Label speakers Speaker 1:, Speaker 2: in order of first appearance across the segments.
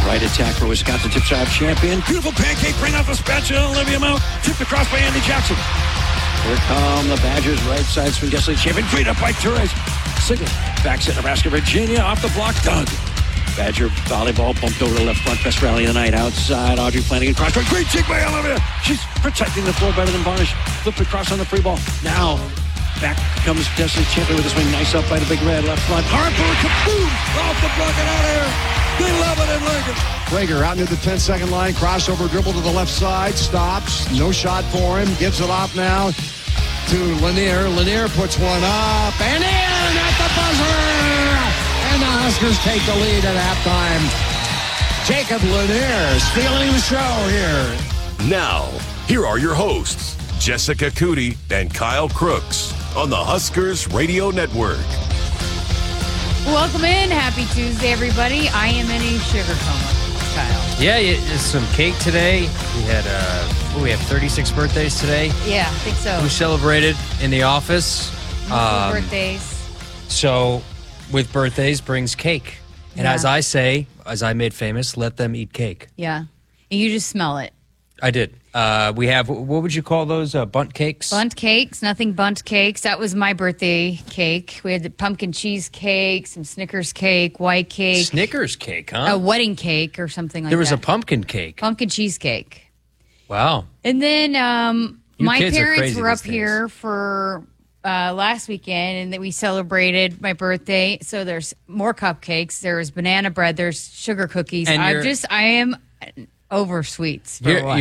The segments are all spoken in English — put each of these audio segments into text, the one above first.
Speaker 1: Right attack for Wisconsin tip shot champion. Beautiful pancake, bring off the spatula. Olivia Mount, tipped across by Andy Jackson. Here come the Badgers, right side swing guest league champion. Freed up by Torres. Sigler backs at Nebraska, Virginia, off the block, Doug. Badger volleyball bumped over to left front, best rally of the night. Outside, Audrey Flanagan, cross court. Great jig by Olivia. She's protecting the floor better than Varnish. Flipped across on the free ball. Now, back comes Destiny Champion with a swing. Nice up by the Big Red, left front. Harper, kaboom! Off the block and out of here. They love it in Lincoln.
Speaker 2: Rager out near the 10-second line. Crossover dribble to the left side. Stops. No shot for him. Gives it off now to Lanier. Lanier puts one up and in at the buzzer. And the Huskers take the lead at halftime. Jacob Lanier stealing the show here.
Speaker 3: Now, here are your hosts, Jessica Cootie and Kyle Crooks on the Huskers Radio Network.
Speaker 4: Welcome in. Happy Tuesday, everybody. I am in a sugar coma, Kyle.
Speaker 5: Yeah, some cake today. We had, we have 36 birthdays today.
Speaker 4: Yeah, I think so.
Speaker 5: We celebrated in the office.
Speaker 4: Birthdays.
Speaker 5: So, with birthdays brings cake. And as I say, as I made famous, let them eat cake.
Speaker 4: Yeah. And you just smell it.
Speaker 5: I did. We have, what would you call those, bunt cakes?
Speaker 4: Bunt cakes, nothing bunt cakes. That was my birthday cake. We had the pumpkin cheese cake, some Snickers cake, white cake.
Speaker 5: Snickers cake, huh?
Speaker 4: A wedding cake or something like that.
Speaker 5: There was a pumpkin cake.
Speaker 4: Pumpkin cheesecake.
Speaker 5: Wow.
Speaker 4: And then my parents were up
Speaker 5: days.
Speaker 4: here for last weekend, and that we celebrated my birthday. So there's more cupcakes. There's banana bread. There's sugar cookies.
Speaker 5: And
Speaker 4: I am over sweets.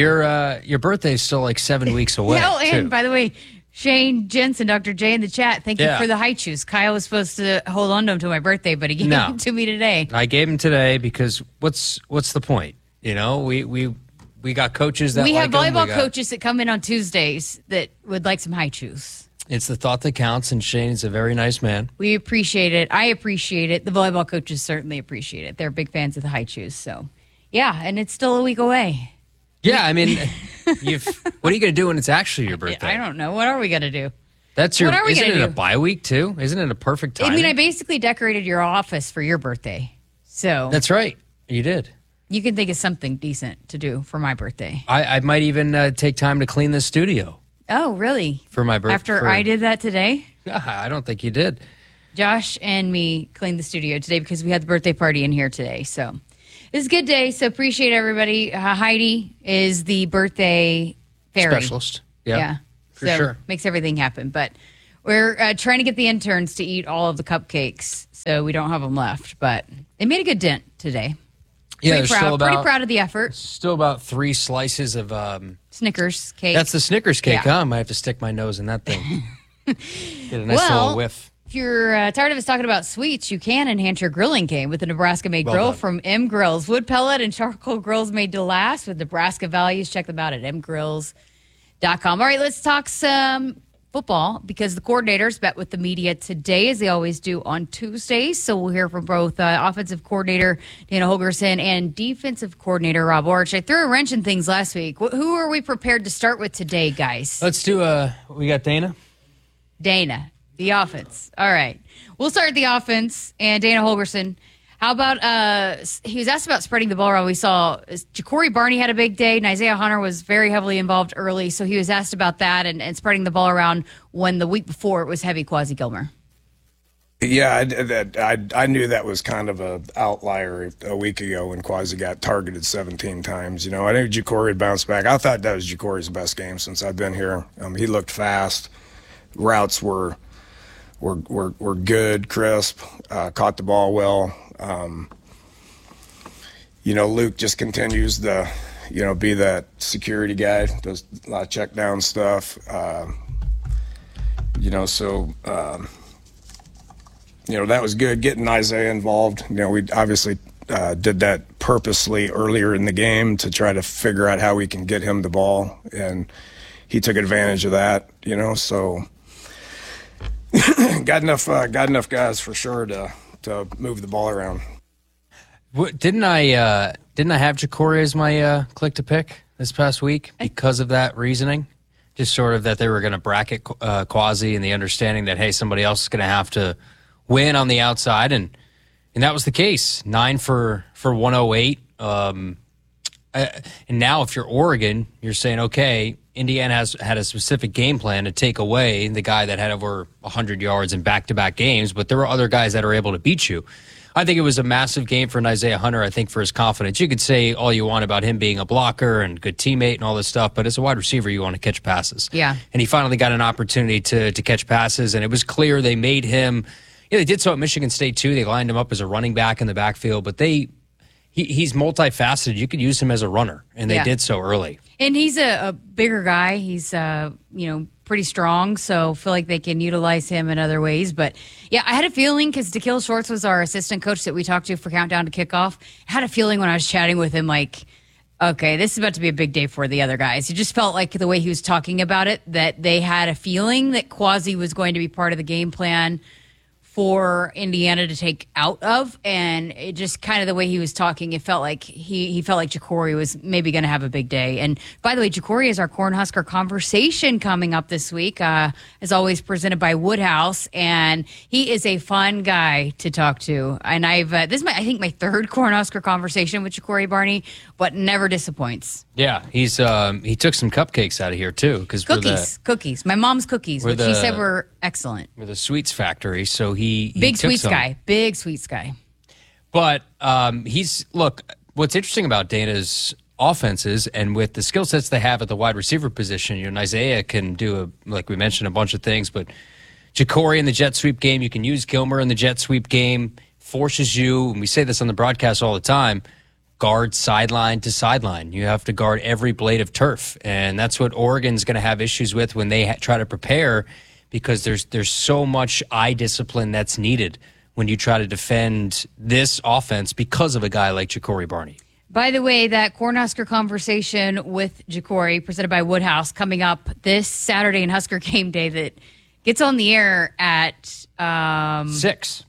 Speaker 5: Your birthday is still like 7 weeks away.
Speaker 4: No, and
Speaker 5: too.
Speaker 4: by the way, Shane Jensen, Dr. J in the chat, thank you for the high chews. Kyle was supposed to hold on to them to my birthday, but he gave them to me today.
Speaker 5: I gave them today because what's the point? You know, we got coaches that
Speaker 4: we have
Speaker 5: like
Speaker 4: volleyball coaches that come in on Tuesdays that would like some high chews.
Speaker 5: It's the thought that counts, and Shane's a very nice man.
Speaker 4: We appreciate it. I appreciate it. The volleyball coaches certainly appreciate it. They're big fans of the high chews, so yeah, and it's still a week away.
Speaker 5: Yeah, I mean, what are you going to do when it's actually your birthday?
Speaker 4: I don't know. What are we going to do?
Speaker 5: Isn't it a bye week too? Isn't it a perfect time?
Speaker 4: I mean, I basically decorated your office for your birthday, so
Speaker 5: that's right. You did.
Speaker 4: You can think of something decent to do for my birthday.
Speaker 5: I might even take time to clean the studio.
Speaker 4: Oh, really?
Speaker 5: For my birthday.
Speaker 4: After I did that today?
Speaker 5: I don't think you did.
Speaker 4: Josh and me cleaned the studio today because we had the birthday party in here today. So it's a good day. So appreciate everybody. Heidi is the birthday fairy.
Speaker 5: Specialist. Yeah. For sure.
Speaker 4: Makes everything happen. But we're trying to get the interns to eat all of the cupcakes so we don't have them left. But they made a good dent today.
Speaker 5: Yeah,
Speaker 4: pretty proud of the effort.
Speaker 5: Still about 3 slices of
Speaker 4: Snickers cake.
Speaker 5: That's the Snickers cake,
Speaker 4: Yeah.
Speaker 5: huh? I might have to stick my nose in that thing. Get a nice little whiff.
Speaker 4: If you're tired of us talking about sweets, you can enhance your grilling game with the Nebraska-made grill from M Grills. Wood pellet and charcoal grills made to last with Nebraska values. Check them out at mgrills.com. All right, let's talk some football because the coordinators met with the media today, as they always do on Tuesdays. So we'll hear from both offensive coordinator Dana Holgorsen and defensive coordinator Rob Orich. I threw a wrench in things last week. Who are we prepared to start with today, guys?
Speaker 5: Let's do we got Dana?
Speaker 4: Dana, the offense. All right. We'll start with the offense and Dana Holgorsen. How about, he was asked about spreading the ball around. We saw Ja'Cory Barney had a big day, and Isaiah Hunter was very heavily involved early, so he was asked about that and spreading the ball around when the week before it was heavy Quasi Gilmer.
Speaker 6: Yeah, I knew that was kind of an outlier a week ago when Quasi got targeted 17 times. You know, I knew Ja'Cory had bounced back. I thought that was Ja'Cory's best game since I've been here. He looked fast. Routes were good, crisp, caught the ball well. Luke just continues to, be that security guy, does a lot of check down stuff. That was good, getting Isaiah involved. We obviously did that purposely earlier in the game to try to figure out how we can get him the ball, and he took advantage of that, so got enough guys for sure to move the ball around.
Speaker 5: Didn't I have Ja'Cory as my click to pick this past week because of that reasoning? Just sort of that they were going to bracket Quasi and the understanding that, hey, somebody else is going to have to win on the outside, and that was the case. 9 for 108 And now if you're Oregon, you're saying, okay, Indiana has had a specific game plan to take away the guy that had over 100 yards in back-to-back games, but there were other guys that are able to beat you. I think it was a massive game for Isaiah Hunter, I think, for his confidence. You could say all you want about him being a blocker and good teammate and all this stuff, but as a wide receiver, you want to catch passes.
Speaker 4: Yeah.
Speaker 5: And he finally got an opportunity to catch passes, and it was clear they made him – they did so at Michigan State, too. They lined him up as a running back in the backfield, but he's multifaceted. You could use him as a runner, and they did so early.
Speaker 4: And he's a bigger guy. He's, pretty strong, so feel like they can utilize him in other ways. But, yeah, I had a feeling, because DeKill Schwartz was our assistant coach that we talked to for Countdown to Kickoff. I had a feeling when I was chatting with him, like, okay, this is about to be a big day for the other guys. It just felt like the way he was talking about it, that they had a feeling that Quasi was going to be part of the game plan for Indiana to take out of, and it just kind of the way he was talking, it felt like he felt like Ja'Cory was maybe going to have a big day. And by the way, Ja'Cory is our Cornhusker conversation coming up this week, as always presented by Woodhouse, and he is a fun guy to talk to. And this is I think my third Cornhusker conversation with Ja'Cory Barney, but never disappoints.
Speaker 5: Yeah, he took some cupcakes out of here too, because
Speaker 4: cookies. My mom's cookies, which he said were excellent.
Speaker 5: We're the sweets factory, so he
Speaker 4: big
Speaker 5: took
Speaker 4: sweets
Speaker 5: some.
Speaker 4: guy, big sweets guy.
Speaker 5: But what's interesting about Dana's offenses, and with the skill sets they have at the wide receiver position, Isaiah can do like we mentioned, a bunch of things, but Ja'Cory in the jet sweep game, you can use Gilmer in the jet sweep game, forces you, and we say this on the broadcast all the time, guard sideline to sideline. You have to guard every blade of turf, and that's what Oregon's going to have issues with when they try to prepare, because there's so much eye discipline that's needed when you try to defend this offense because of a guy like Ja'Cory Barney.
Speaker 4: By the way, that Cornhusker conversation with Ja'Cory, presented by Woodhouse, coming up this Saturday in Husker Game Day, that gets on the air at
Speaker 5: 6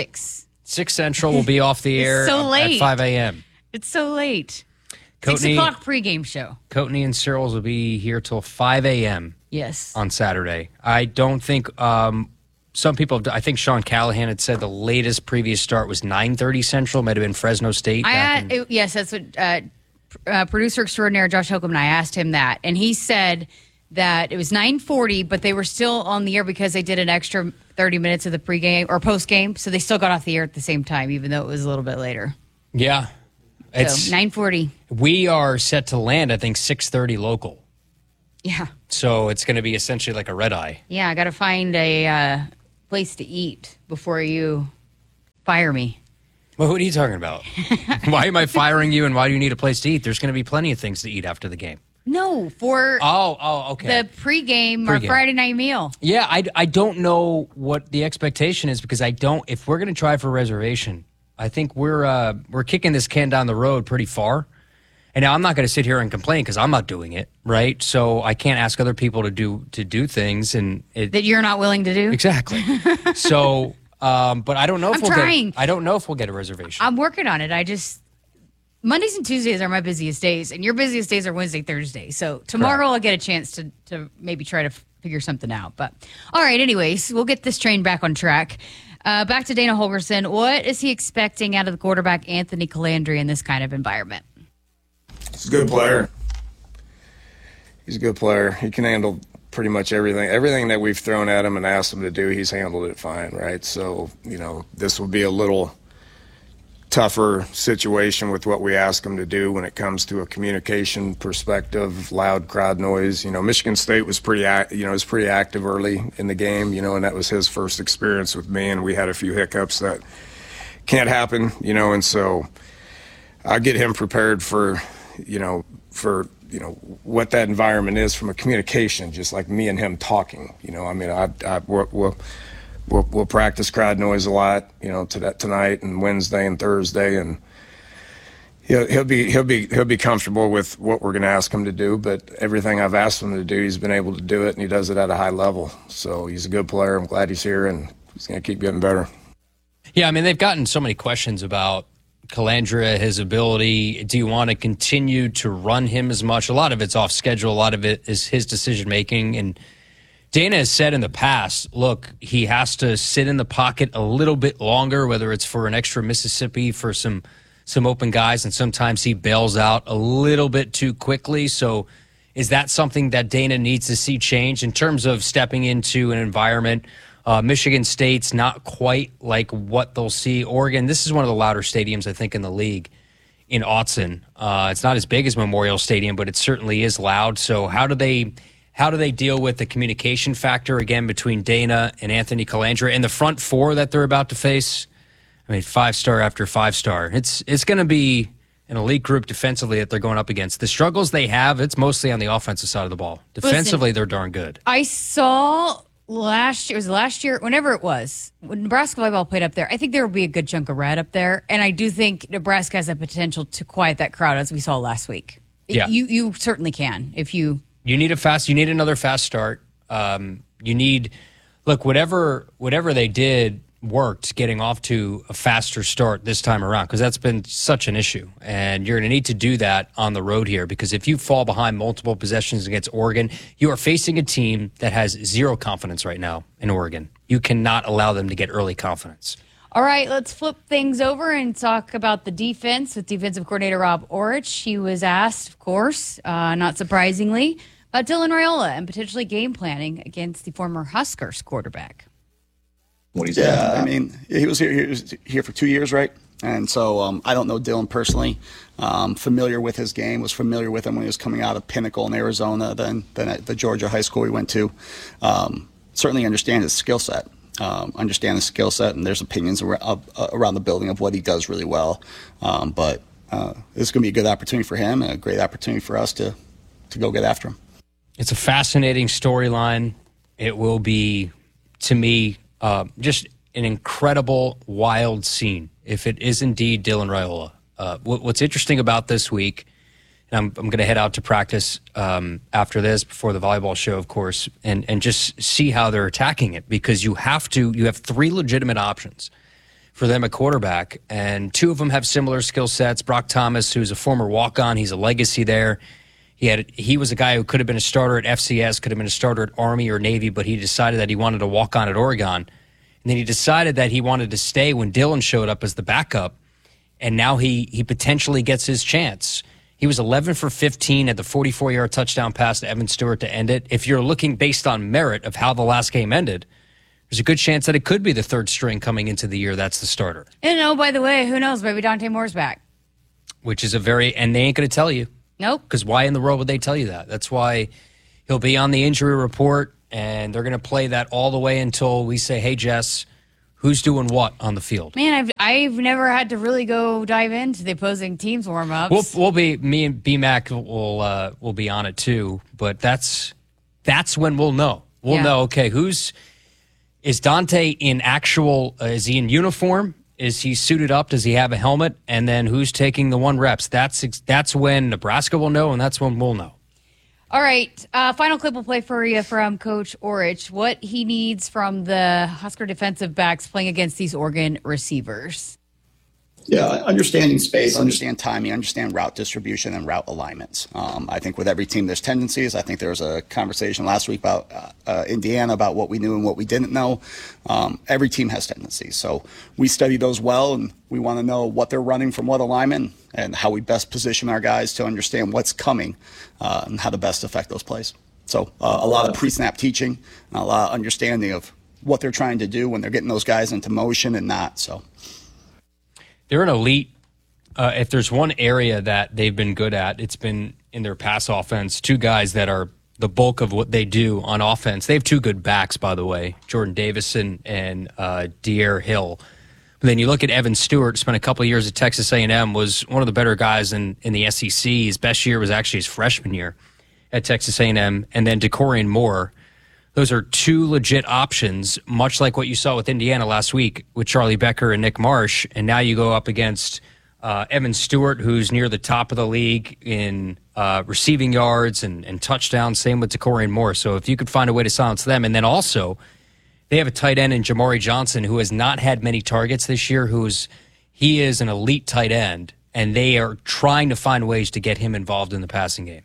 Speaker 5: Central. Will be off the air
Speaker 4: so late.
Speaker 5: At 5 a.m.
Speaker 4: It's so late.
Speaker 5: Coatney,
Speaker 4: 6 o'clock pregame show.
Speaker 5: Coatney and Searles will be here till 5 a.m.
Speaker 4: Yes.
Speaker 5: On Saturday. I don't think some people, I think Sean Callahan had said the latest previous start was 9:30 Central. Might have been Fresno State.
Speaker 4: Yes, that's what producer extraordinaire Josh Holcomb and I asked him that. And he said that it was 9:40, but they were still on the air because they did an extra 30 minutes of the pregame or postgame. So they still got off the air at the same time, even though it was a little bit later.
Speaker 5: Yeah.
Speaker 4: It's 9:40.
Speaker 5: We are set to land, I think, 6:30 local.
Speaker 4: Yeah.
Speaker 5: So it's going to be essentially like a red eye.
Speaker 4: Yeah, I got to find a place to eat before you fire me.
Speaker 5: Well, what are you talking about? Why am I firing you, and why do you need a place to eat? There's going to be plenty of things to eat after the game.
Speaker 4: No, for
Speaker 5: okay.
Speaker 4: The pregame or Friday night meal.
Speaker 5: Yeah, I don't know what the expectation is, because if we're going to try for a reservation, I think we're kicking this can down the road pretty far. And now I'm not going to sit here and complain because I'm not doing it, right? So I can't ask other people to do things
Speaker 4: that you're not willing to do.
Speaker 5: Exactly. So, but I don't know if
Speaker 4: I
Speaker 5: don't know if we'll get a reservation.
Speaker 4: I'm working on it. Mondays and Tuesdays are my busiest days, and your busiest days are Wednesday, Thursday. So tomorrow I'll get a chance to maybe try to figure something out. But all right, anyways, we'll get this train back on track. Back to Dana Holgorsen. What is he expecting out of the quarterback Anthony Colandrea in this kind of environment?
Speaker 6: He's a good player. He's a good player. He can handle pretty much everything. Everything that we've thrown at him and asked him to do, he's handled it fine, right? So, this will be a little tougher situation with what we ask him to do when it comes to a communication perspective, loud crowd noise. Michigan State was pretty active early in the game, and that was his first experience with me, and we had a few hiccups that can't happen, and so I get him prepared for what that environment is from a communication, just like me and him talking. We'll practice crowd noise a lot, tonight and Wednesday and Thursday, and he'll be comfortable with what we're going to ask him to do. But everything I've asked him to do, he's been able to do it, and he does it at a high level. So he's a good player. I'm glad he's here, and he's going to keep getting better.
Speaker 5: Yeah, they've gotten so many questions about Colandrea, his ability. Do you want to continue to run him as much? A lot of it's off schedule. A lot of it is his decision making. And Dana has said in the past, look, he has to sit in the pocket a little bit longer, whether it's for an extra Mississippi, for some some open guys, and sometimes he bails out a little bit too quickly. So is that something that Dana needs to see change in terms of stepping into an environment? Michigan State's not quite like what they'll see. Oregon, this is one of the louder stadiums, I think, in the league in Autzen. It's not as big as Memorial Stadium, but it certainly is loud. So how do they deal with the communication factor, again, between Dana and Anthony Colandrea and the front four that they're about to face? I mean, 5-star after 5-star. It's going to be an elite group defensively that they're going up against. The struggles they have, it's mostly on the offensive side of the ball. Defensively, they're darn good.
Speaker 4: I saw last year, whenever it was, when Nebraska volleyball played up there, I think there will be a good chunk of red up there. And I do think Nebraska has the potential to quiet that crowd, as we saw last week.
Speaker 5: Yeah.
Speaker 4: You certainly can if you...
Speaker 5: You need another fast start. Whatever they did worked getting off to a faster start this time around, because that's been such an issue. And you're going to need to do that on the road here, because if you fall behind multiple possessions against Oregon, you are facing a team that has zero confidence right now in Oregon. You cannot allow them to get early confidence.
Speaker 4: All right, let's flip things over and talk about the defense with defensive coordinator Rob Orich. He was asked, of course, not surprisingly, about Dylan Raiola and potentially game planning against the former Huskers quarterback.
Speaker 7: I mean, he was here for 2 years, right? And so I don't know Dylan personally. Familiar with his game, was familiar with him when he was coming out of Pinnacle in Arizona, then at the Georgia high school he went to. Certainly understand his skill set. And there's opinions around the building of what he does really well. But this is going to be a good opportunity for him and a great opportunity for us to go get after him.
Speaker 5: It's a fascinating storyline. It will be, to me, just an incredible, wild scene if it is indeed Dylan Raiola. What's interesting about this week, and I'm going to head out to practice after this, before the volleyball show, of course, and just see how they're attacking it, because you have 3 legitimate options for them at quarterback, and 2 of them have similar skill sets. Brock Thomas, who's a former walk-on, he's a legacy there. He was a guy who could have been a starter at FCS, could have been a starter at Army or Navy, but he decided that he wanted to walk on at Oregon. And then he decided that he wanted to stay when Dylan showed up as the backup, and now he potentially gets his chance. He was 11 for 15 at the 44-yard touchdown pass to Evan Stewart to end it. If you're looking based on merit of how the last game ended, there's a good chance that it could be the third string coming into the year that's the starter.
Speaker 4: And oh, by the way, who knows? Maybe Dante Moore's back.
Speaker 5: Which is and they ain't going to tell you.
Speaker 4: Nope.
Speaker 5: Because why in the world would they tell you that? That's why he'll be on the injury report, and they're going to play that all the way until we say, hey, Jess, who's doing what on the field?
Speaker 4: Man, I've never had to really go dive into the opposing team's warm-ups.
Speaker 5: Me and B-Mac will be on it too, but that's when we'll know. We'll know, okay, is Dante in is he in uniform? Is he suited up? Does he have a helmet? And then who's taking the 1 reps? That's when Nebraska will know, and that's when we'll know.
Speaker 4: All right. Final clip we'll play for you from Coach Orich. What he needs from the Husker defensive backs playing against these Oregon receivers.
Speaker 7: Yeah, understanding space, understand timing, understand route distribution and route alignments. I think with every team there's tendencies. I think there was a conversation last week about Indiana about what we knew and what we didn't know. Every team has tendencies. So we study those well, and we want to know what they're running from what alignment and how we best position our guys to understand what's coming and how to best affect those plays. So a lot of pre-snap teaching, and a lot of understanding of what they're trying to do when they're getting those guys into motion and not. So
Speaker 5: they're an elite. If there's one area that they've been good at, it's been in their pass offense. 2 guys that are the bulk of what they do on offense. They have 2 good backs, by the way, Jordan Davison and De'Aaron Hill. But then you look at Evan Stewart, spent a couple of years at Texas A&M, was one of the better guys in the SEC. His best year was actually his freshman year at Texas A&M. And then DeCorian Moore. Those are 2 legit options, much like what you saw with Indiana last week with Charlie Becker and Nick Marsh. And now you go up against Evan Stewart, who's near the top of the league in receiving yards and touchdowns. Same with DeCorian Moore. So if you could find a way to silence them. And then also, they have a tight end in Jamari Johnson, who has not had many targets this year, he is an elite tight end, and they are trying to find ways to get him involved in the passing game.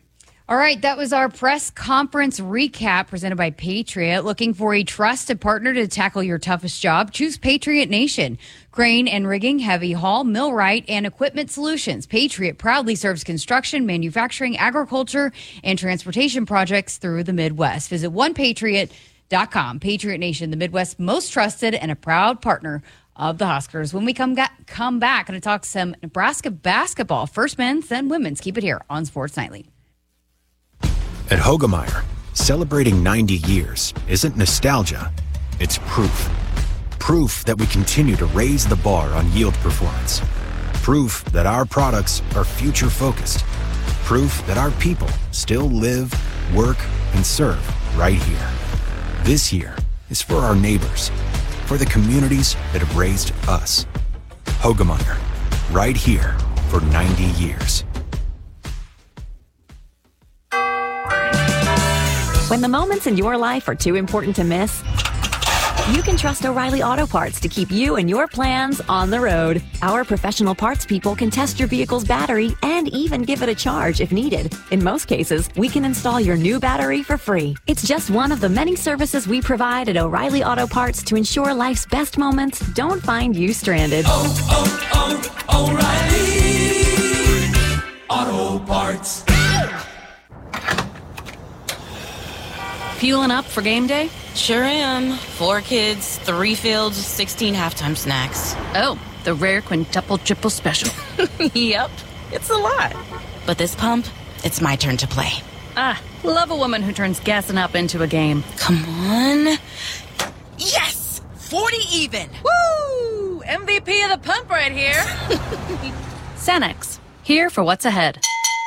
Speaker 4: All right, that was our press conference recap presented by Patriot. Looking for a trusted partner to tackle your toughest job? Choose Patriot Nation. Crane and rigging, heavy haul, millwright, and equipment solutions. Patriot proudly serves construction, manufacturing, agriculture, and transportation projects through the Midwest. Visit onepatriot.com. Patriot Nation, the Midwest's most trusted and a proud partner of the Huskers. When we come back, going to talk some Nebraska basketball, first men's, then women's. Keep it here on Sports Nightly.
Speaker 8: At Hoegemeyer, celebrating 90 years isn't nostalgia, it's proof. Proof that we continue to raise the bar on yield performance. Proof that our products are future-focused. Proof that our people still live, work, and serve right here. This year is for our neighbors, for the communities that have raised us. Hoegemeyer, right here for 90 years.
Speaker 9: When the moments in your life are too important to miss, you can trust O'Reilly Auto Parts to keep you and your plans on the road. Our professional parts people can test your vehicle's battery and even give it a charge if needed. In most cases, we can install your new battery for free. It's just one of the many services we provide at O'Reilly Auto Parts to ensure life's best moments don't find you stranded.
Speaker 10: O'Reilly Auto Parts.
Speaker 11: Fueling up for game day?
Speaker 12: Sure am. 4 kids, 3 fields, 16 halftime snacks.
Speaker 11: Oh, the rare quintuple triple special.
Speaker 12: Yep, it's a lot. But this pump, it's my turn to play.
Speaker 11: Love a woman who turns gassing up into a game.
Speaker 12: Come on. Yes! 40 even!
Speaker 11: Woo! MVP of the pump right here. Sanex, here for what's ahead.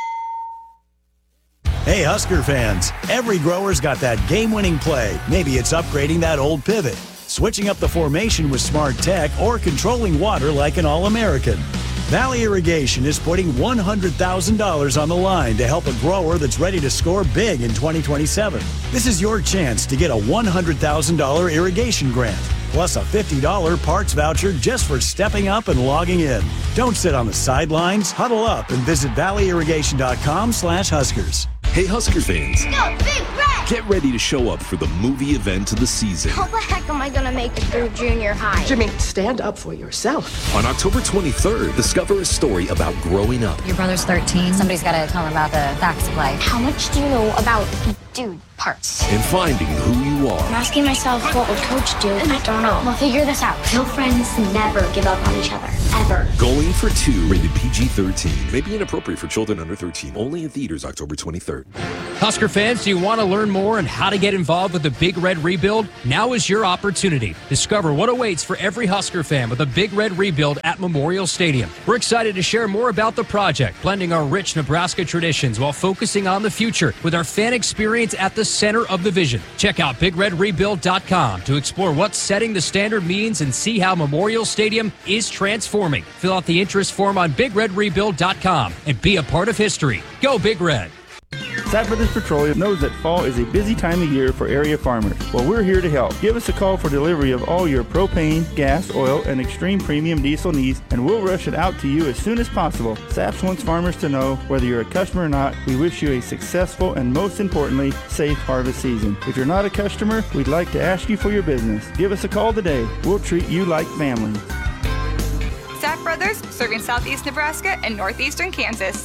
Speaker 13: Hey, Husker fans, every grower's got that game-winning play. Maybe it's upgrading that old pivot, switching up the formation with smart tech, or controlling water like an All-American. Valley Irrigation is putting $100,000 on the line to help a grower that's ready to score big in 2027. This is your chance to get a $100,000 irrigation grant, plus a $50 parts voucher just for stepping up and logging in. Don't sit on the sidelines. Huddle up and visit valleyirrigation.com/Huskers.
Speaker 14: Hey, Husker fans.
Speaker 15: Go, Big Red!
Speaker 14: Get ready to show up for the movie event of the season.
Speaker 15: How the heck am I going to make it through junior high?
Speaker 16: Jimmy, stand up for yourself.
Speaker 14: On October 23rd, discover a story about growing up.
Speaker 17: Your brother's 13. Somebody's got to tell him about the facts of life.
Speaker 15: How much do you know about dude parts?
Speaker 14: And finding who you are.
Speaker 15: I'm asking myself, what would Coach do? I don't know. We'll figure this out. Real friends never give up on each other. Ever.
Speaker 14: Going for 2, rated PG-13. May be inappropriate for children under 13. Only in theaters October 23rd.
Speaker 18: Husker fans, do you want to learn more on how to get involved with the Big Red Rebuild? Now is your opportunity. Discover what awaits for every Husker fan with the Big Red Rebuild at Memorial Stadium. We're excited to share more about the project, blending our rich Nebraska traditions while focusing on the future with our fan experience at the center of the vision. Check out BigRedRebuild.com to explore what setting the standard means and see how Memorial Stadium is transforming. Fill out the interest form on BigRedRebuild.com and be a part of history. Go Big Red.
Speaker 19: Sapp Brothers Petroleum knows that fall is a busy time of year for area farmers. Well, we're here to help. Give us a call for delivery of all your propane, gas, oil, and extreme premium diesel needs, and we'll rush it out to you as soon as possible. Sapp wants farmers to know, whether you're a customer or not, we wish you a successful and, most importantly, safe harvest season. If you're not a customer, we'd like to ask you for your business. Give us a call today. We'll treat you like family.
Speaker 20: Sapp Brothers, serving southeast Nebraska and northeastern Kansas.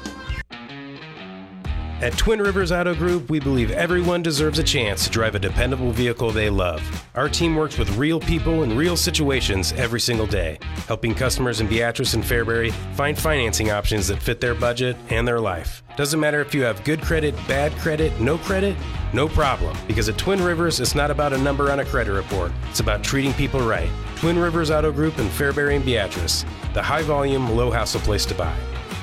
Speaker 21: At Twin Rivers Auto Group, we believe everyone deserves a chance to drive a dependable vehicle they love. Our team works with real people in real situations every single day, helping customers in Beatrice and Fairbury find financing options that fit their budget and their life. Doesn't matter if you have good credit, bad credit, no problem. Because at Twin Rivers, it's not about a number on a credit report. It's about treating people right. Twin Rivers Auto Group in Fairbury and Beatrice, the high-volume, low-hassle place to buy.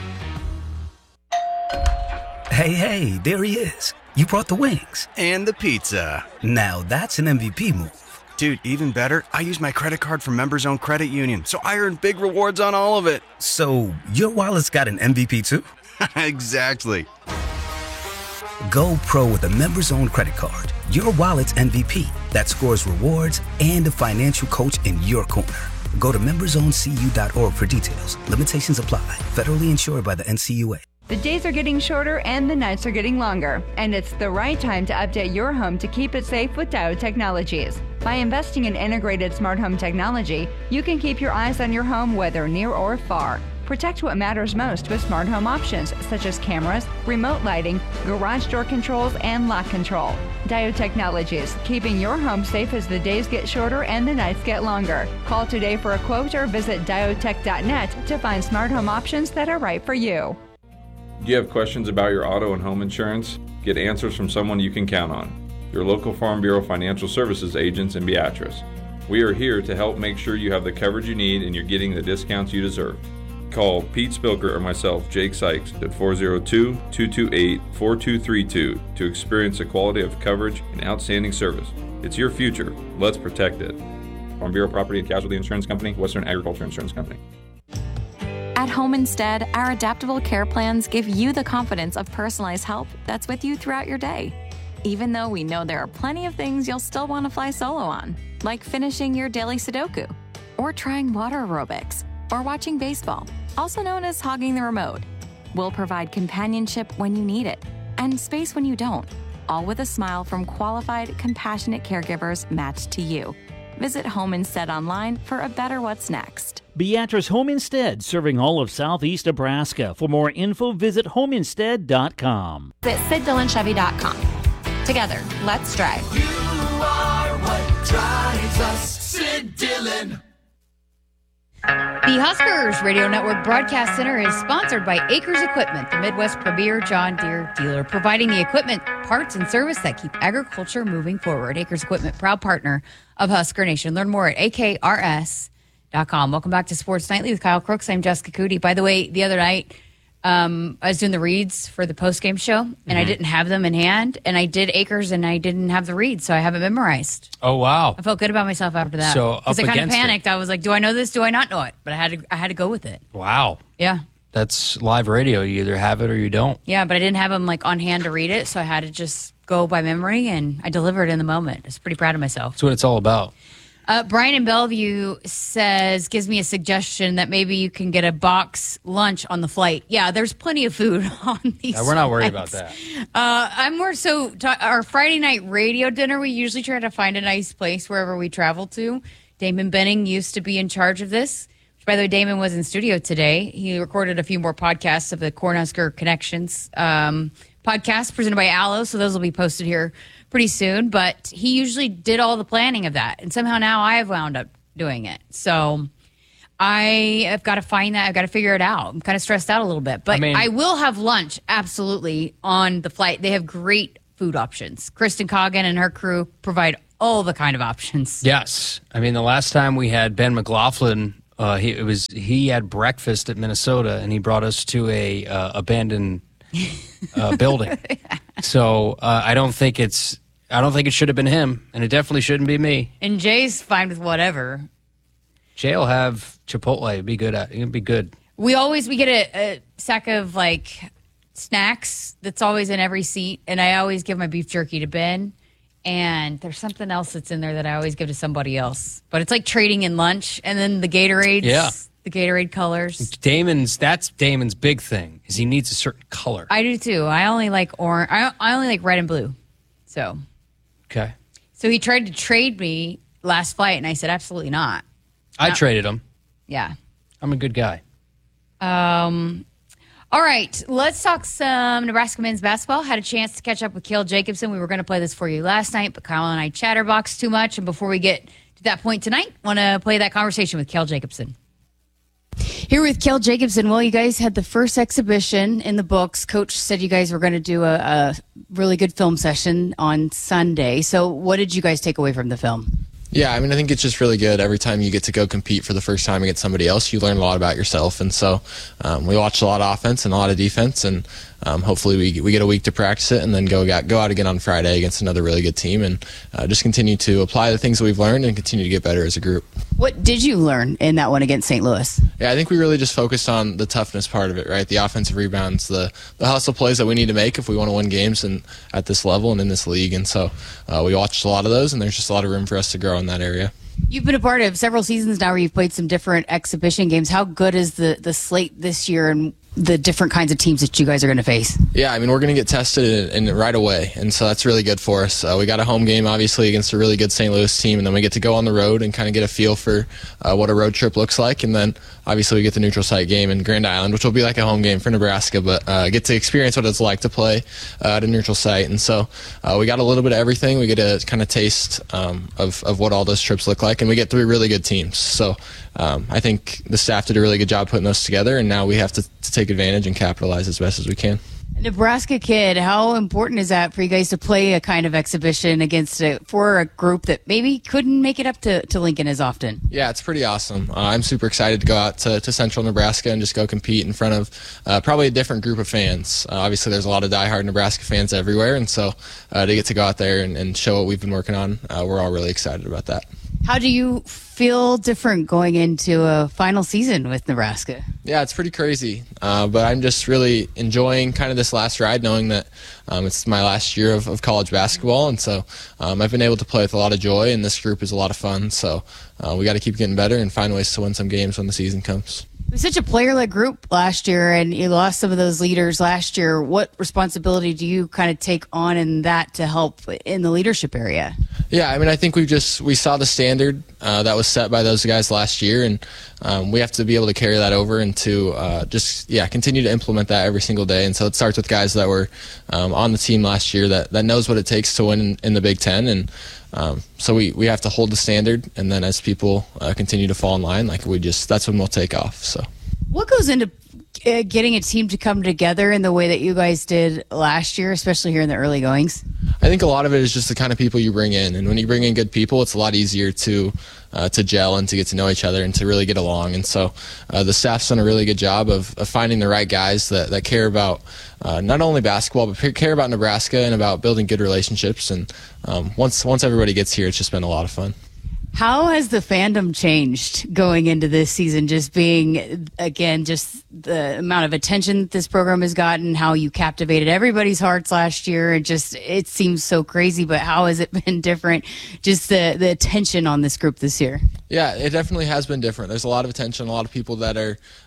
Speaker 22: Hey, there he is. You brought the wings.
Speaker 23: And the pizza.
Speaker 22: Now that's an MVP move.
Speaker 23: Dude, even better, I used my credit card from Members Owned Credit Union, so I earned big rewards on all of it.
Speaker 22: So your wallet's got an MVP too?
Speaker 23: Exactly.
Speaker 22: Go pro with a Members Owned credit card. Your wallet's MVP that scores rewards and a financial coach in your corner. Go to membersowncu.org for details. Limitations apply. Federally insured by the NCUA.
Speaker 20: The days are getting shorter and the nights are getting longer, and it's the right time to update your home to keep it safe with Diode Technologies. By investing in integrated smart home technology, you can keep your eyes on your home whether near or far. Protect what matters most with smart home options such as cameras, remote lighting, garage door controls, and lock control. Diode Technologies, keeping your home safe as the days get shorter and the nights get longer. Call today for a quote or visit diodetech.net to find smart home options that are right for you.
Speaker 1: Do you have questions about your auto and home insurance? Get answers from someone you can count on. Your local Farm Bureau Financial Services agents in Beatrice. We are here to help make sure you have the coverage you need and you're getting the discounts you deserve. Call Pete Spilker or myself, Jake Sykes, at 402-228-4232 to experience the quality of coverage and outstanding service. It's your future. Let's protect it. Farm Bureau Property and Casualty Insurance Company, Western Agriculture Insurance Company.
Speaker 9: At Home Instead, our adaptable care plans give you the confidence of personalized help that's with you throughout your day. Even though we know there are plenty of things you'll still want to fly solo on, like finishing your daily Sudoku, or trying water aerobics, or watching baseball, also known as hogging the remote. We'll provide companionship when you need it, and space when you don't, all with a smile from qualified, compassionate caregivers matched to you. Visit Home Instead online for a better what's next.
Speaker 2: Beatrice Home Instead, serving all of southeast Nebraska. For more info, visit homeinstead.com.
Speaker 17: Visit SidDillonChevy.com. Together, let's drive.
Speaker 10: You are what drives us, Sid Dillon.
Speaker 4: The Huskers Radio Network Broadcast Center is sponsored by Acres Equipment, the Midwest premier John Deere dealer, providing the equipment, parts, and service that keep agriculture moving forward. Acres Equipment, proud partner of Husker Nation. Learn more at akrs.com. Welcome back to Sports Nightly with Kyle Crooks. I'm Jessica Cootie. By the way, the other night, I was doing the reads for the postgame show, and I didn't have them in hand. And I did Acres, and I didn't have the reads, so I haven't memorized.
Speaker 5: Oh, wow.
Speaker 4: I felt good about myself after that.
Speaker 5: So
Speaker 4: because I kind of panicked. I was like, do I know this? Do I not know it? But I had to go with it.
Speaker 5: Wow.
Speaker 4: Yeah.
Speaker 5: That's live radio. You either have it or you don't.
Speaker 4: Yeah, but I didn't have them like on hand to read it, so I had to just go by memory, and I delivered in the moment. I was pretty proud of myself.
Speaker 5: That's what it's all about.
Speaker 4: Brian in Bellevue gives me a suggestion that maybe you can get a box lunch on the flight. Yeah, there's plenty of food on these
Speaker 5: we're not worried
Speaker 4: flights.
Speaker 5: about that.
Speaker 4: I'm more so, our Friday night radio dinner, we usually try to find a nice place wherever we travel to. Damon Benning used to be in charge of this. By the way, Damon was in studio today. He recorded a few more podcasts of the Cornhusker Connections podcast presented by Allo, so those will be posted here pretty soon. But he usually did all the planning of that, and somehow now I have wound up doing it. So I have got to find that. I've got to figure it out. I'm kind of stressed out a little bit. But I will have lunch, absolutely, on the flight. They have great food options. Kristen Coggin and her crew provide all the kind of options.
Speaker 5: Yes. I mean, the last time we had Ben McLaughlin, he had breakfast at Minnesota, and he brought us to a abandoned building. So I don't think it should have been him, and it definitely shouldn't be me.
Speaker 4: And Jay's fine with whatever.
Speaker 5: Jay will have Chipotle. It'd be good. We
Speaker 4: get a sack of like snacks that's always in every seat, and I always give my beef jerky to Ben. And there's something else that's in there that I always give to somebody else. But it's like trading in lunch, and then the Gatorades. Yeah. The Gatorade colors.
Speaker 5: That's Damon's big thing, is he needs a certain color.
Speaker 4: I do too. I only like orange. I only like red and blue. So.
Speaker 5: Okay.
Speaker 4: So he tried to trade me last flight, and I said, absolutely not.
Speaker 5: I traded him.
Speaker 4: Yeah.
Speaker 5: I'm a good guy.
Speaker 4: All right. Let's talk some Nebraska men's basketball. Had a chance to catch up with Cale Jacobson. We were going to play this for you last night, but Kyle and I chatterboxed too much. And before we get to that point tonight, want to play that conversation with Cale Jacobson. Here with Cale Jacobson. Well, you guys had the first exhibition in the books. Coach said you guys were going to do a really good film session on Sunday. So what did you guys take away from the film?
Speaker 24: Yeah, I mean, I think it's just really good. Every time you get to go compete for the first time against somebody else, you learn a lot about yourself. And so we watched a lot of offense and a lot of defense, and hopefully we get a week to practice it and then go out again on Friday against another really good team and just continue to apply the things that we've learned and continue to get better as a group.
Speaker 4: What did you learn in that one against St. Louis?
Speaker 24: Yeah, I think we really just focused on the toughness part of it, right? The offensive rebounds, the hustle plays that we need to make if we want to win games and at this level and in this league. And so we watched a lot of those, and there's just a lot of room for us to grow in that area.
Speaker 4: You've been a part of several seasons now where you've played some different exhibition games. How good is the slate this year, and the different kinds of teams that you guys are going to face?
Speaker 24: Yeah, I mean, we're going to get tested in right away, and so that's really good for us. We got a home game, obviously, against a really good St. Louis team, and then we get to go on the road and kind of get a feel for what a road trip looks like, and then obviously we get the neutral site game in Grand Island, which will be like a home game for Nebraska, but get to experience what it's like to play at a neutral site, and so we got a little bit of everything. We get a kind of taste of what all those trips look like, and we get 3 really good teams. So I think the staff did a really good job putting those together, and now we have to take advantage and capitalize as best as we can.
Speaker 4: Nebraska kid, how important is that for you guys to play a kind of exhibition against for a group that maybe couldn't make it up to Lincoln as often?
Speaker 24: Yeah, it's pretty awesome. I'm super excited to go out to Central Nebraska and just go compete in front of probably a different group of fans. Obviously, there's a lot of diehard Nebraska fans everywhere, and so to get to go out there and show what we've been working on, we're all really excited about that.
Speaker 4: How do you feel different going into a final season with Nebraska?
Speaker 24: Yeah, it's pretty crazy, but I'm just really enjoying kind of this last ride, knowing that it's my last year of college basketball, and so I've been able to play with a lot of joy, and this group is a lot of fun, so we got to keep getting better and find ways to win some games when the season comes.
Speaker 4: It was such a player-led group last year, and you lost some of those leaders last year. What responsibility do you kind of take on in that to help in the leadership area?
Speaker 24: Yeah, I mean, I think we saw the standard that was set by those guys last year, and we have to be able to carry that over and to continue to implement that every single day. And so it starts with guys that were on the team last year that knows what it takes to win in the Big Ten, and so we have to hold the standard, and then as people continue to fall in line, that's when we'll take off. So
Speaker 4: what goes into getting a team to come together in the way that you guys did last year, especially here in the early goings?
Speaker 24: I think a lot of it is just the kind of people you bring in, and when you bring in good people, it's a lot easier to gel and to get to know each other and to really get along. And so the staff's done a really good job of finding the right guys that care about not only basketball, but care about Nebraska and about building good relationships. And once everybody gets here, it's just been a lot of fun.
Speaker 4: How has the fandom changed going into this season? Just being, again, just the amount of attention that this program has gotten, how you captivated everybody's hearts last year. It seems so crazy, but how has it been different? Just the attention on this group this year.
Speaker 24: Yeah, it definitely has been different. There's a lot of attention, a lot of people that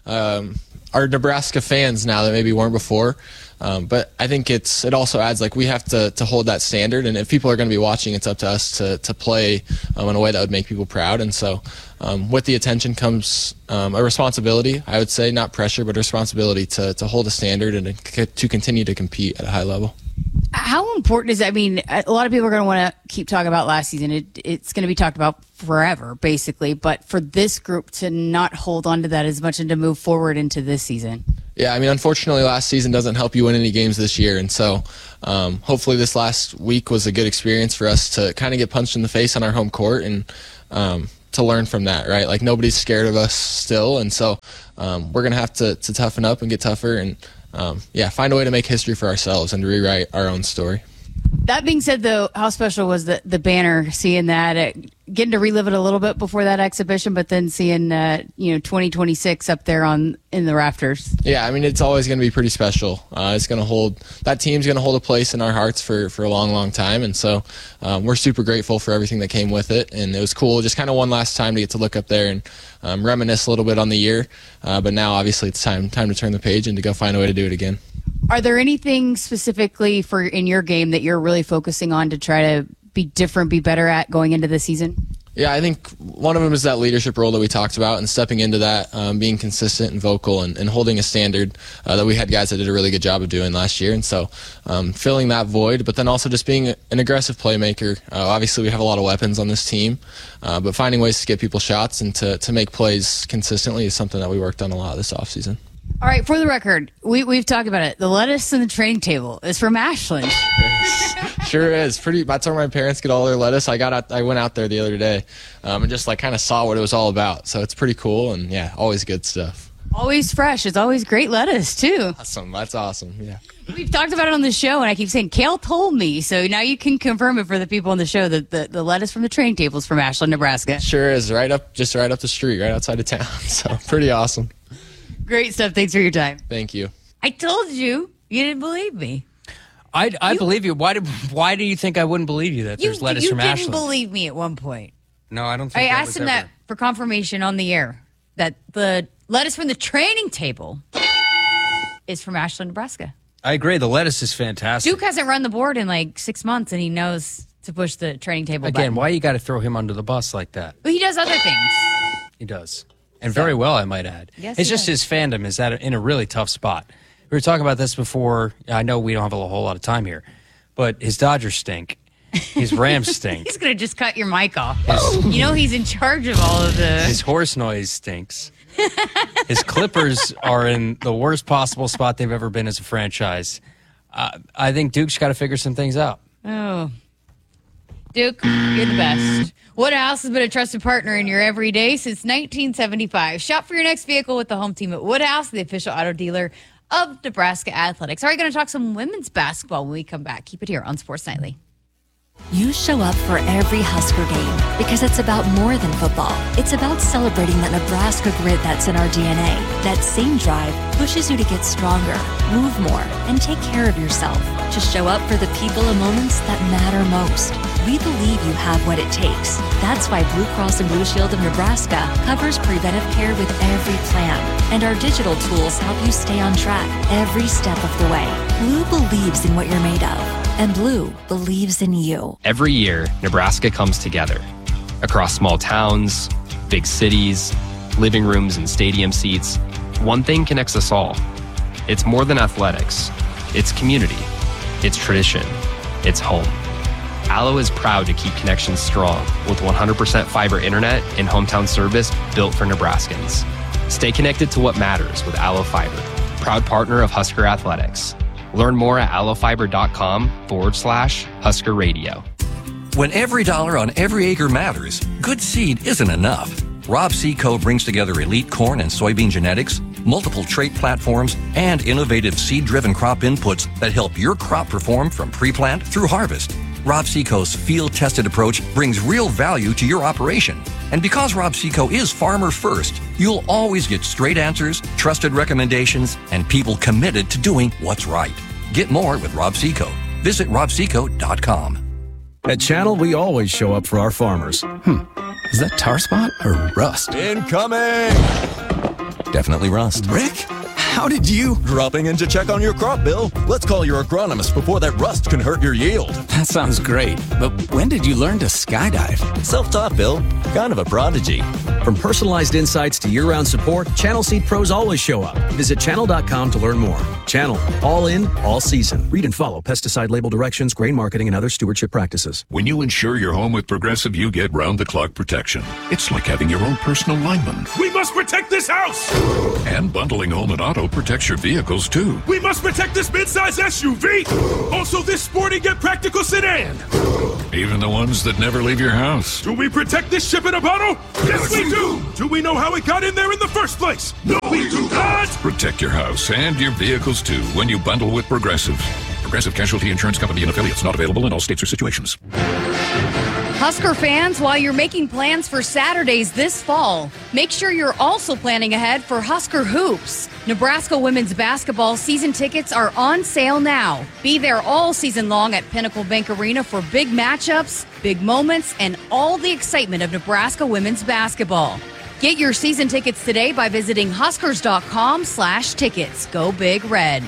Speaker 24: are Nebraska fans now that maybe weren't before. But I think it also adds, we have to hold that standard, and if people are going to be watching, it's up to us to play in a way that would make people proud. And so with the attention comes a responsibility, I would say, not pressure, but a responsibility to hold a standard and to continue to compete at a high level.
Speaker 4: How important is that? I mean, a lot of people are going to want to keep talking about last season. It's going to be talked about forever, basically. But for this group to not hold on to that as much and to move forward into this season.
Speaker 24: Yeah, I mean, unfortunately, last season doesn't help you win any games this year. And so hopefully this last week was a good experience for us to kind of get punched in the face on our home court and to learn from that, right? Nobody's scared of us still. And so we're going to have to toughen up and get tougher and find a way to make history for ourselves and to rewrite our own story.
Speaker 4: That being said, though, how special was the banner, seeing that, getting to relive it a little bit before that exhibition, but then seeing 2026 up there in the rafters? Yeah,
Speaker 24: I mean, it's always going to be pretty special. It's going to hold, that team's going to hold a place in our hearts for a long, long time, and so we're super grateful for everything that came with it, and it was cool just kind of one last time to get to look up there and reminisce a little bit on the year, but now obviously it's time to turn the page and to go find a way to do it again.
Speaker 4: Are there anything specifically in your game that you're really focusing on to try to be different, be better at going into the season?
Speaker 24: Yeah, I think one of them is that leadership role that we talked about and stepping into that, being consistent and vocal and holding a standard that we had guys that did a really good job of doing last year. And so filling that void, but then also just being an aggressive playmaker. Obviously, we have a lot of weapons on this team, but finding ways to get people shots and to make plays consistently is something that we worked on a lot this offseason.
Speaker 4: All right, for the record, we've talked about it. The lettuce in the training table is from Ashland.
Speaker 24: Sure is. That's where my parents get all their lettuce. I went out there the other day and just kind of saw what it was all about. So it's pretty cool and yeah, always good stuff.
Speaker 4: Always fresh. It's always great lettuce too.
Speaker 24: Awesome. That's awesome. Yeah.
Speaker 4: We've talked about it on the show and I keep saying Kale told me. So now you can confirm it for the people on the show that the lettuce from the training table is from Ashland, Nebraska.
Speaker 24: Sure is. Right up the street, right outside of town. So pretty awesome.
Speaker 4: Great stuff. Thanks for your time.
Speaker 24: Thank you.
Speaker 4: I told you. You didn't believe me.
Speaker 5: I believe you. Why do you think I wouldn't believe you that there's lettuce from Ashland?
Speaker 4: You didn't believe me at one point.
Speaker 5: No, I don't think
Speaker 4: I asked him that for confirmation on the air, that the lettuce from the training table is from Ashland, Nebraska.
Speaker 5: I agree. The lettuce is fantastic.
Speaker 4: Duke hasn't run the board in like 6 months, and he knows to push the training table
Speaker 5: Again,
Speaker 4: button.
Speaker 5: why you got to throw him under the bus like that?
Speaker 4: But he does other things.
Speaker 5: He does. And very well, I might add.
Speaker 4: Yes,
Speaker 5: it's
Speaker 4: he
Speaker 5: just
Speaker 4: does.
Speaker 5: his fandom is in a really tough spot. We were talking about this before. I know we don't have a whole lot of time here, but his Dodgers stink. His Rams stink.
Speaker 4: He's going to just cut your mic off. You know he's in charge of all of the...
Speaker 5: His horse noise stinks. His Clippers are in the worst possible spot they've ever been as a franchise. I think Duke's got to figure some things out.
Speaker 4: Oh. Duke, you're the best. Woodhouse has been a trusted partner in your everyday since 1975. Shop for your next vehicle with the home team at Woodhouse, the official auto dealer of Nebraska Athletics. All right, going to talk some women's basketball when we come back. Keep it here on Sports Nightly.
Speaker 9: You show up for every Husker game because it's about more than football. It's about celebrating that Nebraska grit that's in our DNA. That same drive pushes you to get stronger, move more, and take care of yourself. To show up for the people and moments that matter most. We believe you have what it takes. That's why Blue Cross and Blue Shield of Nebraska covers preventive care with every plan. And our digital tools help you stay on track every step of the way. Blue believes in what you're made of. And Blue believes in you.
Speaker 3: Every year, Nebraska comes together. Across small towns, big cities, living rooms and stadium seats, one thing connects us all. It's more than athletics. It's community. It's tradition. It's home. Allo is proud to keep connections strong with 100% fiber internet and hometown service built for Nebraskans. Stay connected to what matters with Allo Fiber, proud partner of Husker Athletics. Learn more at allofiber.com/Husker Radio.
Speaker 6: When every dollar on every acre matters, good seed isn't enough. Rob Seco brings together elite corn and soybean genetics, multiple trait platforms, and innovative seed-driven crop inputs that help your crop perform from pre-plant through harvest. Rob Seco's field-tested approach brings real value to your operation. And because Rob Seco is farmer first, you'll always get straight answers, trusted recommendations, and people committed to doing what's right. Get more with Rob Seco. Visit robseco.com.
Speaker 7: At Channel, we always show up for our farmers. Is that tar spot or rust?
Speaker 8: Incoming!
Speaker 7: Definitely rust.
Speaker 8: Rick? How did you? Dropping in to check on your crop, Bill. Let's call your agronomist before that rust can hurt your yield.
Speaker 7: That sounds great, but when did you learn to skydive?
Speaker 8: Self-taught, Bill. Kind of a prodigy.
Speaker 7: From personalized insights to year-round support, Channel Seed pros always show up. Visit channel.com to learn more. Channel, all in, all season. Read and follow pesticide label directions, grain marketing, and other stewardship practices.
Speaker 25: When you insure your home with Progressive, you get round-the-clock protection. It's like having your own personal lineman.
Speaker 26: We must protect this house!
Speaker 25: And bundling home and auto protects your vehicles, too.
Speaker 26: We must protect this midsize SUV! Also this sporty yet practical sedan!
Speaker 25: Even the ones that never leave your house.
Speaker 26: Do we protect this ship in a bottle? Yes, we do! Do we know how it got in there in the first place? No, we do not!
Speaker 25: Protect your house and your vehicles, too, when you bundle with Progressive. Progressive Casualty Insurance Company and affiliates, not available in all states or situations.
Speaker 4: Husker fans, while you're making plans for Saturdays this fall, make sure you're also planning ahead for Husker Hoops. Nebraska women's basketball season tickets are on sale now. Be there all season long at Pinnacle Bank Arena for big matchups, big moments, and all the excitement of Nebraska women's basketball. Get your season tickets today by visiting huskers.com/tickets. Go Big Red.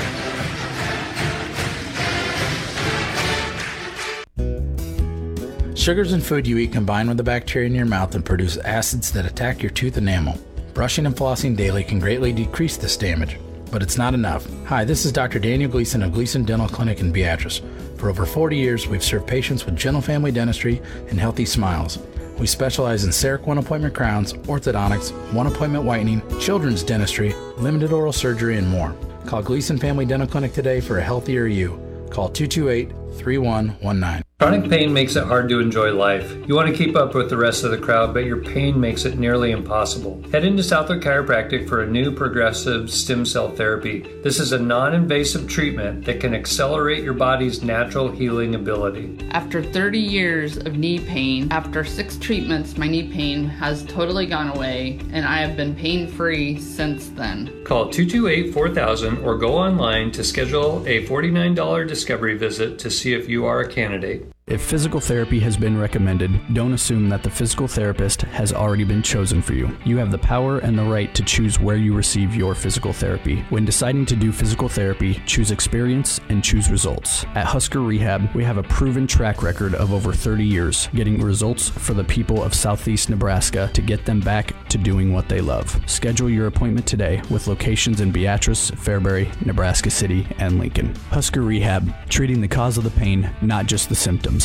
Speaker 27: Sugars in food you eat combine with the bacteria in your mouth and produce acids that attack your tooth enamel. Brushing and flossing daily can greatly decrease this damage, but it's not enough. Hi, this is Dr. Daniel Gleason of Gleason Dental Clinic in Beatrice. For over 40 years, we've served patients with gentle family dentistry and healthy smiles. We specialize in CEREC one-appointment crowns, orthodontics, one-appointment whitening, children's dentistry, limited oral surgery, and more. Call Gleason Family Dental Clinic today for a healthier you. Call 228-3119.
Speaker 28: Chronic pain makes it hard to enjoy life. You want to keep up with the rest of the crowd, but your pain makes it nearly impossible. Head into Southwick Chiropractic for a new progressive stem cell therapy. This is a non-invasive treatment that can accelerate your body's natural healing ability.
Speaker 29: After 30 years of knee pain, after 6 treatments, my knee pain has totally gone away, and I have been pain-free since then.
Speaker 28: Call 228-4000 or go online to schedule a $49 discovery visit to see if you are a candidate.
Speaker 27: If physical therapy has been recommended, don't assume that the physical therapist has already been chosen for you. You have the power and the right to choose where you receive your physical therapy. When deciding to do physical therapy, choose experience and choose results. At Husker Rehab, we have a proven track record of over 30 years, getting results for the people of Southeast Nebraska to get them back to doing what they love. Schedule your appointment today with locations in Beatrice, Fairbury, Nebraska City, and Lincoln. Husker Rehab, treating the cause of the pain, not just the symptoms.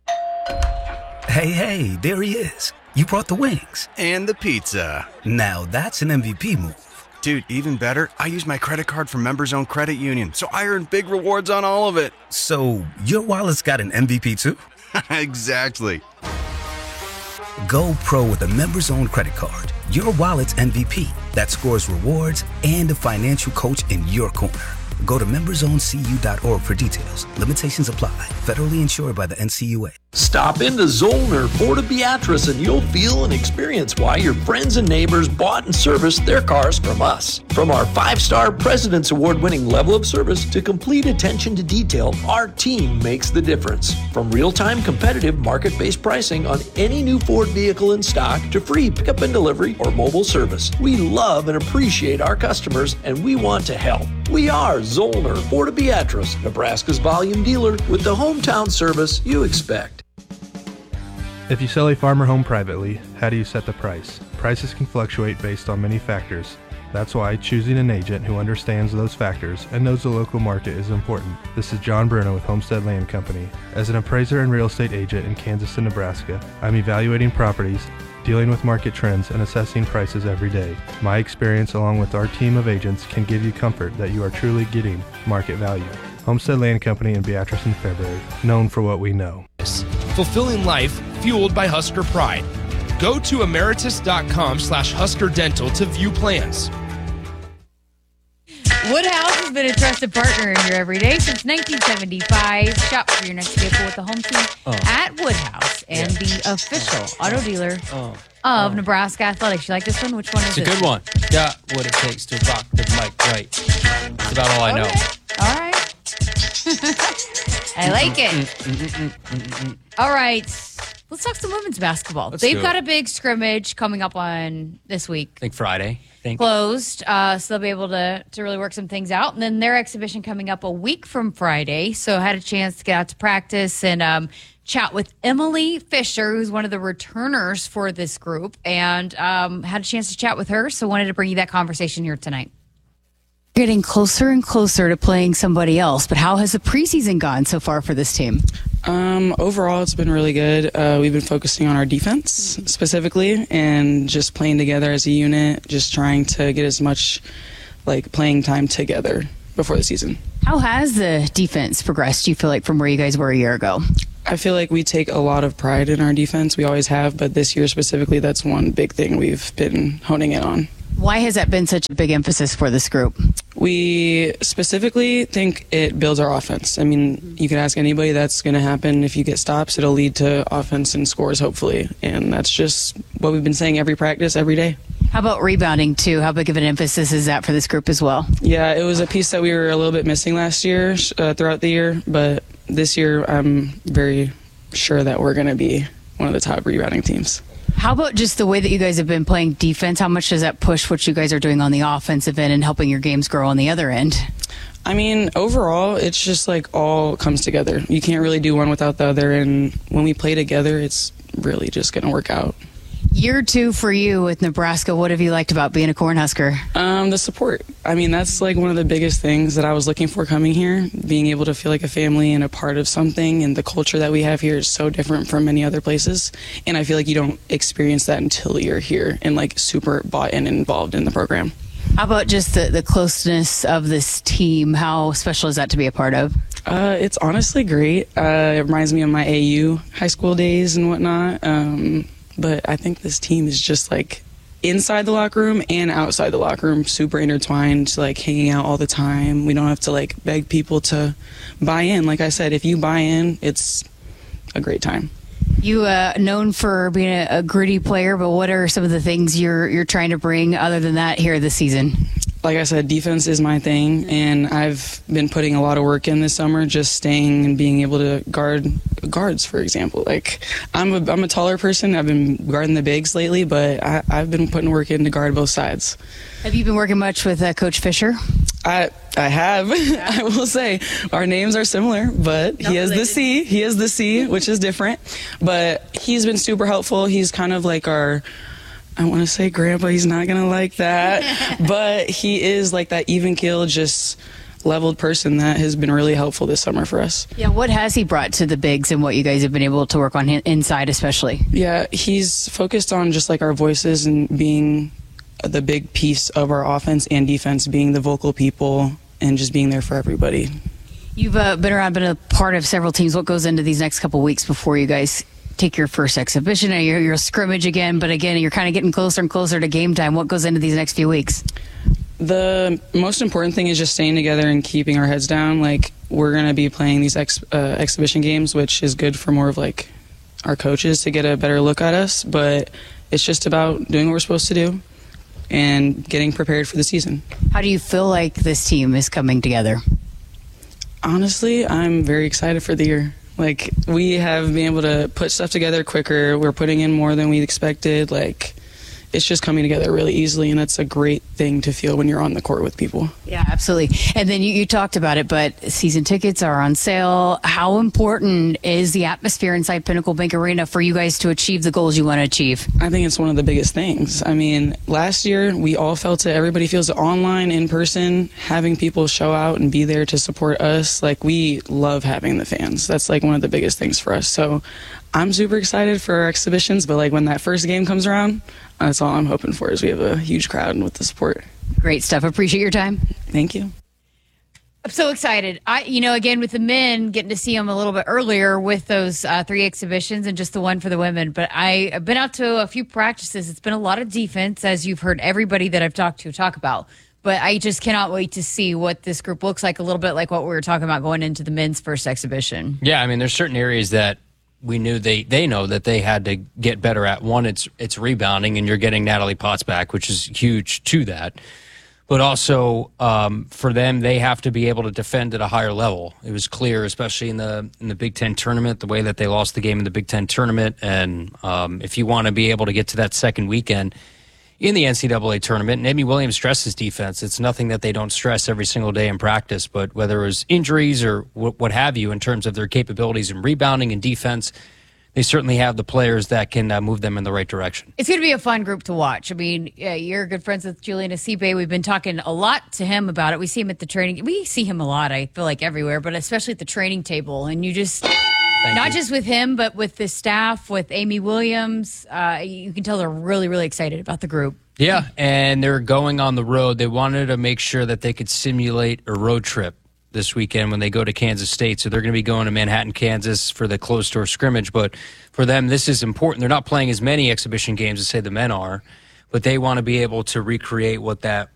Speaker 22: Hey, there he is. You brought the wings.
Speaker 23: And the pizza.
Speaker 22: Now that's an MVP move.
Speaker 23: Dude, even better, I use my credit card from Members Own Credit Union, so I earn big rewards on all of it.
Speaker 22: So your wallet's got an MVP too?
Speaker 23: Exactly.
Speaker 22: Go pro with a Members Own credit card. Your wallet's MVP that scores rewards and a financial coach in your corner. Go to membersowncu.org for details. Limitations apply. Federally insured by the NCUA.
Speaker 11: Stop into Zollner Ford of Beatrice and you'll feel and experience why your friends and neighbors bought and serviced their cars from us. From our 5-star President's Award-winning level of service to complete attention to detail, our team makes the difference. From real-time competitive market-based pricing on any new Ford vehicle in stock to free pickup and delivery or mobile service, we love and appreciate our customers and we want to help. We are Zollner Ford of Beatrice, Nebraska's volume dealer with the hometown service you expect.
Speaker 12: If you sell a farm or home privately, how do you set the price? Prices can fluctuate based on many factors. That's why choosing an agent who understands those factors and knows the local market is important. This is John Bruno with Homestead Land Company. As an appraiser and real estate agent in Kansas and Nebraska, I'm evaluating properties, dealing with market trends, and assessing prices every day. My experience along with our team of agents can give you comfort that you are truly getting market value. Homestead Land Company in Beatrice and Fairbury, known for what we know.
Speaker 13: Fulfilling life fueled by Husker pride. Go to emeritus.com/Husker Dental to view plans.
Speaker 4: Woodhouse has been a trusted partner in your everyday since 1975. Shop for your next vehicle with the home team at Woodhouse and the official auto dealer of Nebraska Athletics. You like this one? Which one is it?
Speaker 5: It's a good one. Got what it takes to rock the mic right. That's about all I know.
Speaker 4: All right. I like it. All right. Let's talk some women's basketball. They've got a big scrimmage coming up on this week.
Speaker 5: I think Friday.
Speaker 4: Closed, so they'll be able to really work some things out. And then their exhibition coming up a week from Friday. So I had a chance to get out to practice and chat with Emily Fisher, who's one of the returners for this group, and had a chance to chat with her. So wanted to bring you that conversation here tonight. Getting closer and closer to playing somebody else, but how has the preseason gone so far for this team?
Speaker 14: Overall, it's been really good. We've been focusing on our defense specifically and just playing together as a unit, just trying to get as much playing time together before the season.
Speaker 4: How has the defense progressed, do you feel like, from where you guys were a year ago?
Speaker 14: I feel like we take a lot of pride in our defense. We always have, but this year specifically, that's one big thing we've been honing in on.
Speaker 4: Why has that been such a big emphasis for this group?
Speaker 14: We specifically think it builds our offense. I mean, you can ask anybody, that's going to happen. If you get stops, it'll lead to offense and scores, hopefully. And that's just what we've been saying every practice, every day.
Speaker 4: How about rebounding, too? How big of an emphasis is that for this group as well?
Speaker 14: Yeah, it was a piece that we were a little bit missing last year, throughout the year. But this year, I'm very sure that we're going to be one of the top rebounding teams.
Speaker 4: How about just the way that you guys have been playing defense? How much does that push what you guys are doing on the offensive end and helping your games grow on the other end?
Speaker 14: I mean, overall, it's just all comes together. You can't really do one without the other, and when we play together, it's really just going to work out.
Speaker 4: Year 2 for you with Nebraska. What have you liked about being a Cornhusker?
Speaker 14: The support. I mean, that's one of the biggest things that I was looking for coming here, being able to feel like a family and a part of something, and the culture that we have here is so different from many other places, and I feel like you don't experience that until you're here and super bought in and involved in the program.
Speaker 4: How about just the closeness of this team? How special is that to be a part of?
Speaker 14: It's honestly great. It reminds me of my AU high school days and whatnot. But I think this team is just inside the locker room and outside the locker room, super intertwined, hanging out all the time. We don't have to beg people to buy in. Like I said, if you buy in, it's a great time.
Speaker 4: You known for being a gritty player, but what are some of the things you're trying to bring other than that here this season?
Speaker 14: like I said, defense is my thing, and I've been putting a lot of work in this summer, just staying and being able to guard guards, for example. Like, I'm a taller person. I've been guarding the bigs lately, but I've been putting work in to guard both sides.
Speaker 4: Have you been working much with Coach Fisher?
Speaker 14: I have. Yeah. I will say our names are similar, but he has the C. He has the C, which is different. But he's been super helpful. He's kind of like our, I want to say grandpa. He's not going to like that. But he is like that even keel, just leveled person that has been really helpful this summer for us.
Speaker 4: Yeah, what has he brought to the bigs and what you guys have been able to work on inside especially?
Speaker 14: Yeah, he's focused on just like our voices and being the big piece of our offense and defense, being the vocal people and just being there for everybody.
Speaker 4: You've been around, been a part of several teams. What goes into these next couple weeks before you guys take your first exhibition? You're a scrimmage again, but again, you're kind of getting closer and closer to game time. What goes into these next few weeks?
Speaker 14: The most important thing is just staying together and keeping our heads down. Like, we're going to be playing these exhibition games, which is good for more of like our coaches to get a better look at us, but it's just about doing what we're supposed to do and getting prepared for the season.
Speaker 4: How do you feel like this team is coming together?
Speaker 14: Honestly, I'm very excited for the year. Like, we have been able to put stuff together quicker. We're putting in more than we expected. Like, it's just coming together really easily, and that's a great thing to feel when you're on the court with people.
Speaker 4: Yeah, absolutely. And then you talked about it, but season tickets are on sale. How important is the atmosphere inside Pinnacle Bank Arena for you guys to achieve the goals you want to achieve?
Speaker 14: I think it's one of the biggest things. I mean, last year we all felt it. Everybody feels it online, in person, having people show out and be there to support us. Like, we love having the fans. That's like one of the biggest things for us. So I'm super excited for our exhibitions, but like when that first game comes around, that's all I'm hoping for, is we have a huge crowd with the support.
Speaker 4: Great stuff. Appreciate your time.
Speaker 14: Thank you.
Speaker 4: I'm so excited. Again, with the men, getting to see them a little bit earlier with those 3 exhibitions and just the one for the women. But I've been out to a few practices. It's been a lot of defense, as you've heard everybody that I've talked to talk about. But I just cannot wait to see what this group looks like, a little bit like what we were talking about going into the men's first exhibition.
Speaker 5: Yeah, I mean, there's certain areas that we knew they know that they had to get better at. One, it's rebounding, and you're getting Natalie Potts back, which is huge to that. But also for them, they have to be able to defend at a higher level. It was clear, especially in the Big Ten tournament, the way that they lost the game in the Big Ten tournament. And if you want to be able to get to that second weekend in the NCAA tournament, and Amy Williams stresses defense. It's nothing that they don't stress every single day in practice, but whether it was injuries or what have you in terms of their capabilities in rebounding and defense, they certainly have the players that can move them in the right direction.
Speaker 4: It's going to be a fun group to watch. I mean, you're good friends with Julian Asibe. We've been talking a lot to him about it. We see him at the training. We see him a lot, I feel like, everywhere, but especially at the training table. And you just... Not just with him, but with the staff, with Amy Williams. You can tell they're really, really excited about the group.
Speaker 5: Yeah, and they're going on the road. They wanted to make sure that they could simulate a road trip this weekend when they go to Kansas State. So they're going to be going to Manhattan, Kansas for the closed-door scrimmage. But for them, this is important. They're not playing as many exhibition games as, say, the men are, but they want to be able to recreate what that